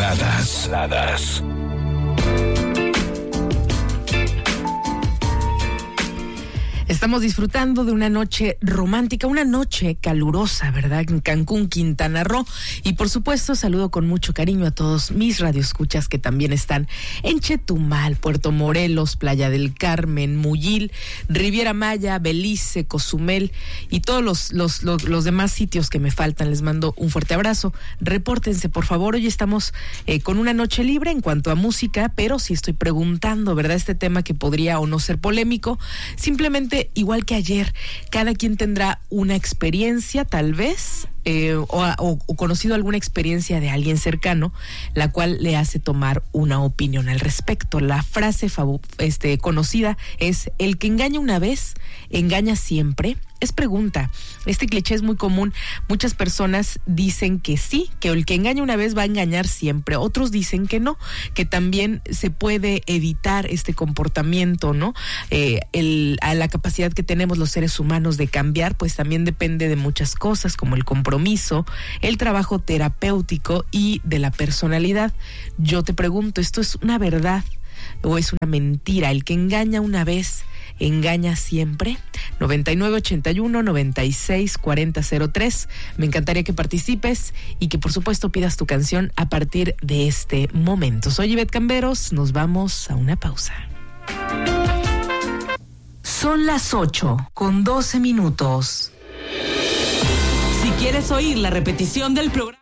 moduladas. Estamos disfrutando de una noche romántica, una noche calurosa, ¿verdad? En Cancún, Quintana Roo. Y por supuesto, saludo con mucho cariño a todos mis radioescuchas que también están en Chetumal, Puerto Morelos, Playa del Carmen, Muyil, Riviera Maya, Belice, Cozumel y todos los demás sitios que me faltan. Les mando un fuerte abrazo. Repórtense, por favor. Hoy estamos con una noche libre en cuanto a música, pero sí estoy preguntando, ¿verdad? Este tema que podría o no ser polémico, simplemente igual que ayer, cada quien tendrá una experiencia, tal vez, o conocido alguna experiencia de alguien cercano, la cual le hace tomar una opinión al respecto. La frase conocida es: el que engaña una vez, engaña siempre. Es pregunta. Este cliché es muy común. Muchas personas dicen que sí, que el que engaña una vez va a engañar siempre. Otros dicen que no, que también se puede evitar este comportamiento, ¿no? A la capacidad que tenemos los seres humanos de cambiar, pues también depende de muchas cosas, como el compromiso, el trabajo terapéutico y de la personalidad. Yo te pregunto, ¿esto es una verdad o es una mentira? El que engaña una vez, engaña siempre. 9981-964003. Me encantaría que participes y que por supuesto pidas tu canción a partir de este momento. Soy Ivette Camberos, nos vamos a una pausa. Son las 8:12. Si quieres oír la repetición del programa,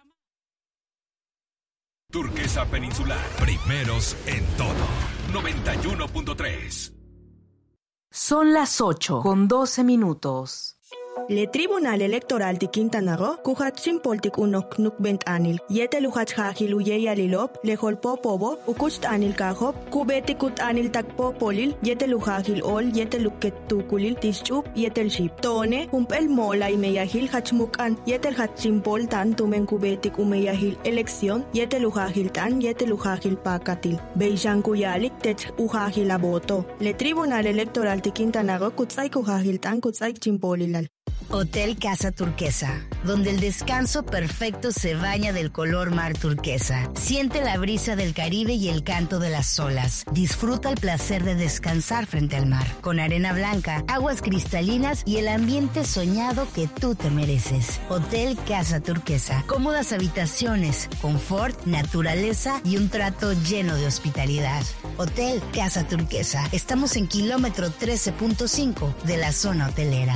Turquesa Peninsular, primeros en todo. 91.3. Son las 8:12. Le Tribunal Electoral de Quintana Roo, kuhatsin poltik unok nukbent anil, yete luhat hajil uyeyalilop, lehol popobo, ukust anil kahop, kubetikut anil takpo polil, yete lujahil ol, yete luket tukulil, tischup, yetel ship. Tone, humpel mola y meyahil hachmukan, yetel hatsin pol tan tumen kubetik umeyahil elección, yete lujahil tan, yete lujahil pakatil. Beijan kuyalik tech ujahil aboto. Le Tribunal Electoral de Quintana Roo, kutzai kujahil tan, kutzai chimpolilal. Hotel Casa Turquesa, donde el descanso perfecto se baña del color mar turquesa. Siente la brisa del Caribe y el canto de las olas. Disfruta el placer de descansar frente al mar, con arena blanca, aguas cristalinas y el ambiente soñado que tú te mereces. Hotel Casa Turquesa, cómodas habitaciones, confort, naturaleza y un trato lleno de hospitalidad. Hotel Casa Turquesa, estamos en kilómetro 13.5 de la zona hotelera.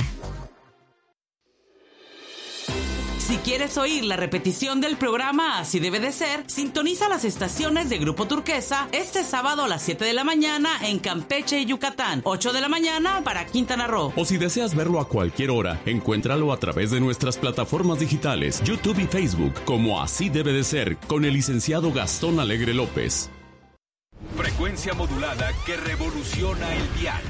si quieres oír la repetición del programa Así Debe de Ser, sintoniza las estaciones de Grupo Turquesa este sábado a las 7 de la mañana en Campeche y Yucatán, 8 de la mañana para Quintana Roo. O si deseas verlo a cualquier hora, encuéntralo a través de nuestras plataformas digitales, YouTube y Facebook, como Así Debe de Ser, con el licenciado Gastón Alegre López. Frecuencia modulada que revoluciona el dial.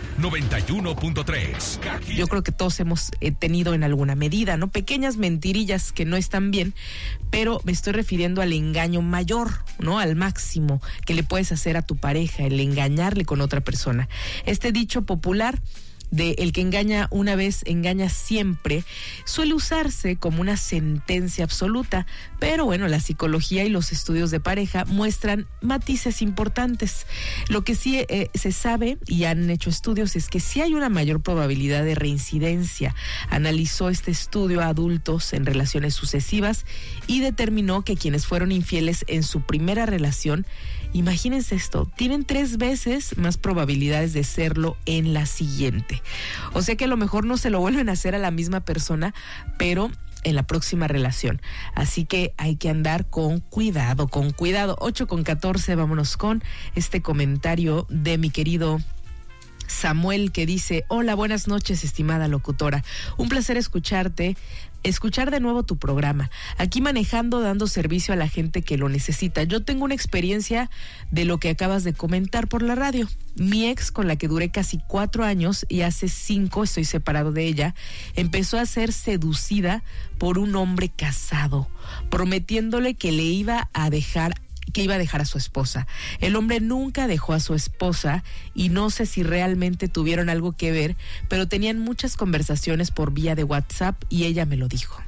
91.3. Yo creo que todos hemos tenido en alguna medida, ¿no? Pequeñas mentirillas que no están bien, pero me estoy refiriendo al engaño mayor, ¿no? Al máximo que le puedes hacer a tu pareja, el engañarle con otra persona. Este dicho popular de el que engaña una vez, engaña siempre, suele usarse como una sentencia absoluta, pero bueno, la psicología y los estudios de pareja muestran matices importantes. Lo que sí se sabe, y han hecho estudios, es que sí hay una mayor probabilidad de reincidencia. Analizó este estudio a adultos en relaciones sucesivas y determinó que quienes fueron infieles en su primera relación, imagínense esto, tienen 3 veces más probabilidades de serlo en la siguiente. O sea que a lo mejor no se lo vuelven a hacer a la misma persona, pero en la próxima relación. Así que hay que andar con cuidado, 8:14, vámonos con este comentario de mi querido Samuel, que dice: hola, buenas noches, estimada locutora. Un placer escuchar de nuevo tu programa. Aquí manejando, dando servicio a la gente que lo necesita. Yo tengo una experiencia de lo que acabas de comentar por la radio. Mi ex, con la que duré casi 4 años y hace 5 estoy separado de ella, empezó a ser seducida por un hombre casado, prometiéndole que iba a dejar a su esposa. El hombre nunca dejó a su esposa y no sé si realmente tuvieron algo que ver, pero tenían muchas conversaciones por vía de WhatsApp y ella me lo dijo.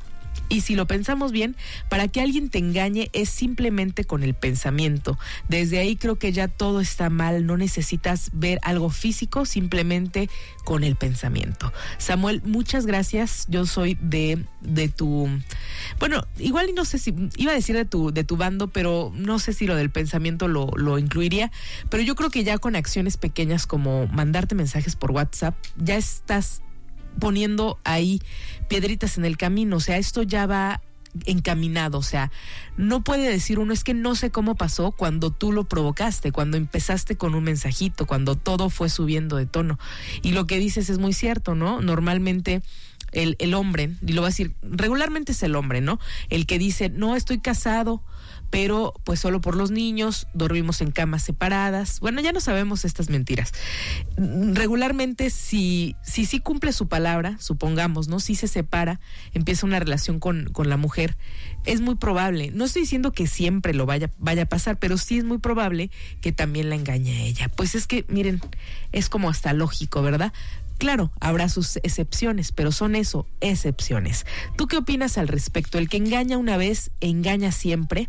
Y si lo pensamos bien, para que alguien te engañe es simplemente con el pensamiento. Desde ahí creo que ya todo está mal, no necesitas ver algo físico, simplemente con el pensamiento. Samuel, muchas gracias. Yo soy de tu, bueno, igual y no sé si iba a decir de tu bando, pero no sé si lo del pensamiento lo incluiría, pero yo creo que ya con acciones pequeñas como mandarte mensajes por WhatsApp, ya estás poniendo ahí piedritas en el camino. O sea, esto ya va encaminado. O sea, no puede decir uno, es que no sé cómo pasó, cuando tú lo provocaste, cuando empezaste con un mensajito, cuando todo fue subiendo de tono. Y lo que dices es muy cierto, ¿no? Normalmente el hombre, y lo voy a decir, regularmente es el hombre, ¿no? El que dice, no, estoy casado, pero pues solo por los niños, dormimos en camas separadas. Bueno, ya no sabemos estas mentiras. Regularmente, si cumple su palabra, supongamos, ¿no? Si se separa, empieza una relación con la mujer, es muy probable, no estoy diciendo que siempre lo vaya a pasar, pero sí es muy probable que también la engañe a ella. Pues es que, miren, es como hasta lógico, ¿verdad? Claro, habrá sus excepciones, pero son eso, excepciones. ¿Tú qué opinas al respecto? El que engaña una vez, engaña siempre.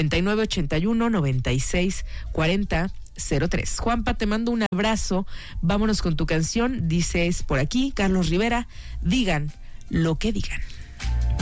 9981-9640-03. Juanpa, te mando un abrazo. Vámonos con tu canción. Dices por aquí, Carlos Rivera, digan lo que digan.